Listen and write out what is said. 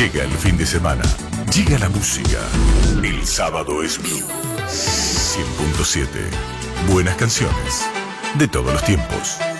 Llega el fin de semana. Llega la música. El sábado es Blue. 100.7. Buenas canciones de todos los tiempos.